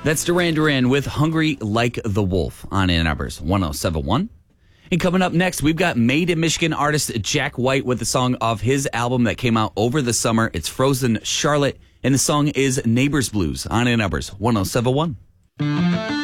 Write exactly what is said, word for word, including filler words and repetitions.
That's Duran Duran with Hungry Like the Wolf on Ann Arbor's one oh seven point one. And coming up next, we've got Made in Michigan artist Jack White with the song off his album that came out over the summer. It's Frozen Charlotte, and the song is Neighbor's Blues on Ann Arbor's one oh seven point one.